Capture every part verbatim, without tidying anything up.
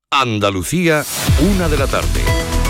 Andalucía, una de la tarde.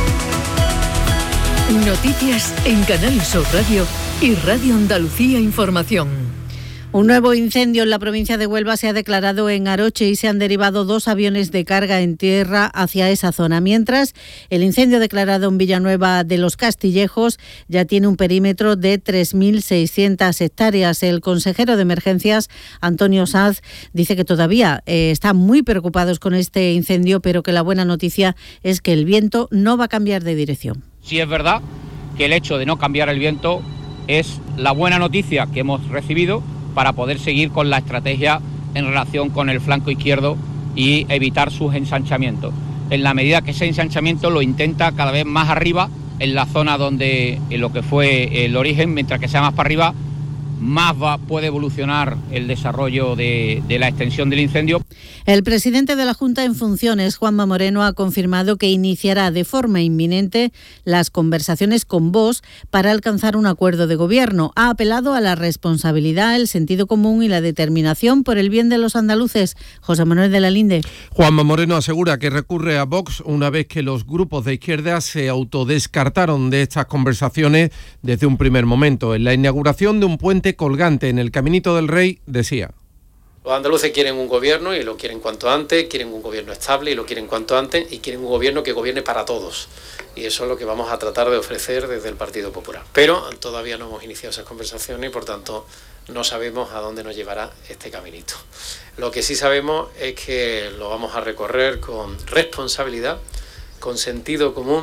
Noticias en Canal Sur Radio y Radio Andalucía Información. Un nuevo incendio en la provincia de Huelva se ha declarado en Aroche y se han derivado dos aviones de carga en tierra hacia esa zona. Mientras, el incendio declarado en Villanueva de los Castillejos ya tiene un perímetro de tres mil seiscientas hectáreas. El consejero de Emergencias, Antonio Sanz, dice que todavía eh, están muy preocupados con este incendio, pero que la buena noticia es que el viento no va a cambiar de dirección. Sí es verdad que el hecho de no cambiar el viento es la buena noticia que hemos recibido para poder seguir con la estrategia en relación con el flanco izquierdo y evitar sus ensanchamientos. En la medida que ese ensanchamiento lo intenta cada vez más arriba, en la zona donde en lo que fue el origen, mientras que sea más para arriba, más va, puede evolucionar el desarrollo de, de la extensión del incendio. El presidente de la Junta en funciones, Juanma Moreno, ha confirmado que iniciará de forma inminente las conversaciones con Vox para alcanzar un acuerdo de gobierno. Ha apelado a la responsabilidad, el sentido común y la determinación por el bien de los andaluces. José Manuel de la Linde. Juanma Moreno asegura que recurre a Vox una vez que los grupos de izquierda se autodescartaron de estas conversaciones desde un primer momento. En la inauguración de un puente colgante en el Caminito del Rey decía: los andaluces quieren un gobierno y lo quieren cuanto antes, quieren un gobierno estable y lo quieren cuanto antes, y quieren un gobierno que gobierne para todos. Y eso es lo que vamos a tratar de ofrecer desde el Partido Popular. Pero todavía no hemos iniciado esas conversaciones y por tanto no sabemos a dónde nos llevará este caminito. Lo que sí sabemos es que lo vamos a recorrer con responsabilidad, con sentido común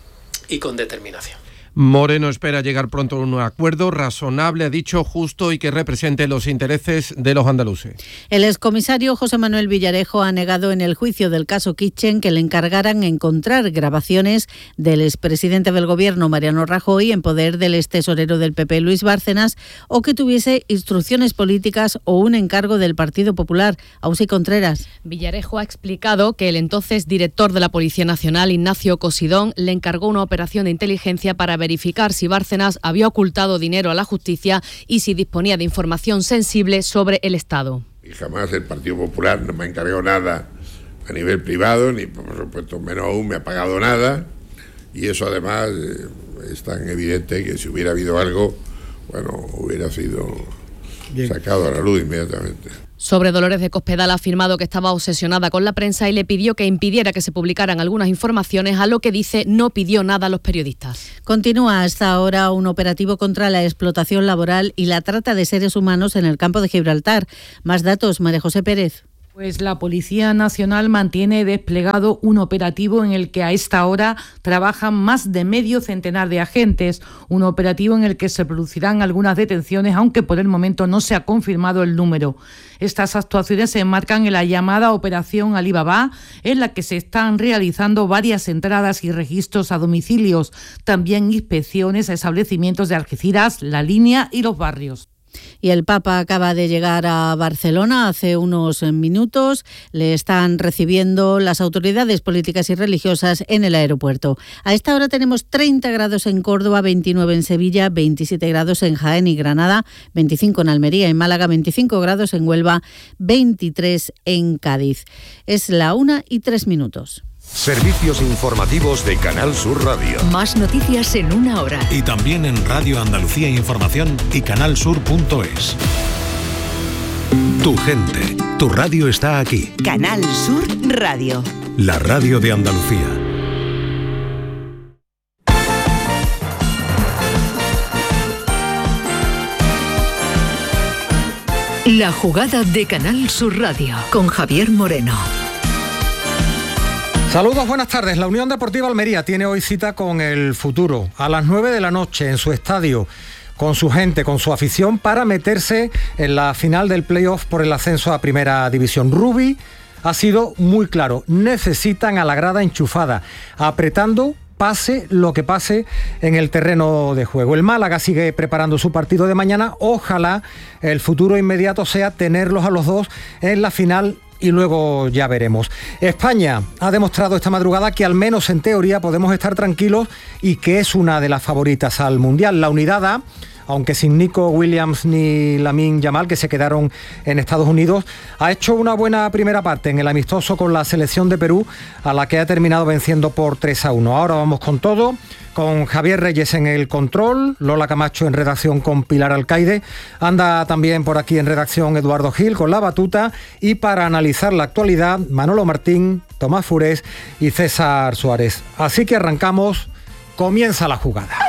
y con determinación. Moreno espera llegar pronto a un acuerdo razonable, ha dicho, justo y que represente los intereses de los andaluces. El excomisario José Manuel Villarejo ha negado en el juicio del caso Kitchen que le encargaran encontrar grabaciones del expresidente del Gobierno, Mariano Rajoy, en poder del extesorero del P P, Luis Bárcenas, o que tuviese instrucciones políticas o un encargo del Partido Popular. Ausi Contreras. Villarejo ha explicado que el entonces director de la Policía Nacional, Ignacio Cosidón, le encargó una operación de inteligencia para ver verificar si Bárcenas había ocultado dinero a la justicia y si disponía de información sensible sobre el Estado. Y jamás el Partido Popular no me ha encargado nada a nivel privado, ni por supuesto menos aún me ha pagado nada, y eso además eh, es tan evidente que si hubiera habido algo, bueno, hubiera sido Bien. sacado a la luz inmediatamente. Sobre Dolores de Cospedal ha afirmado que estaba obsesionada con la prensa y le pidió que impidiera que se publicaran algunas informaciones, a lo que dice no pidió nada a los periodistas. Continúa hasta ahora un operativo contra la explotación laboral y la trata de seres humanos en el campo de Gibraltar. Más datos, María José Pérez. Pues la Policía Nacional mantiene desplegado un operativo en el que a esta hora trabajan más de medio centenar de agentes, un operativo en el que se producirán algunas detenciones, aunque por el momento no se ha confirmado el número. Estas actuaciones se enmarcan en la llamada Operación Alibaba, en la que se están realizando varias entradas y registros a domicilios, también inspecciones a establecimientos de Algeciras, La Línea y los barrios. Y el Papa acaba de llegar a Barcelona hace unos minutos. Le están recibiendo las autoridades políticas y religiosas en el aeropuerto. A esta hora tenemos treinta grados en Córdoba, veintinueve en Sevilla, veintisiete grados en Jaén y Granada, veinticinco en Almería y Málaga, veinticinco grados en Huelva, veintitrés en Cádiz. Es la una y tres minutos. Servicios informativos de Canal Sur Radio. Más noticias en una hora. Y también en Radio Andalucía Información y canal sur punto es. Tu gente, tu radio está aquí. Canal Sur Radio. La radio de Andalucía. La jugada de Canal Sur Radio con Javier Moreno. Saludos, buenas tardes. La Unión Deportiva Almería tiene hoy cita con el futuro a las nueve de la noche en su estadio, con su gente, con su afición, para meterse en la final del playoff por el ascenso a Primera División. Rubi ha sido muy claro, necesitan a la grada enchufada, apretando, pase lo que pase en el terreno de juego. El Málaga sigue preparando su partido de mañana. Ojalá el futuro inmediato sea tenerlos a los dos en la final y luego ya veremos. España ha demostrado esta madrugada que al menos en teoría podemos estar tranquilos y que es una de las favoritas al Mundial. La Unidad A aunque sin Nico Williams ni Lamine Yamal, que se quedaron en Estados Unidos. Ha hecho una buena primera parte en el amistoso con la selección de Perú, a la que ha terminado venciendo por tres a uno. Ahora vamos con todo, con Javier Reyes en el control, Lola Camacho en redacción con Pilar Alcaide, anda también por aquí en redacción Eduardo Gil con la batuta, y para analizar la actualidad, Manolo Martín, Tomás Furés y César Suárez. Así que arrancamos, comienza la jugada.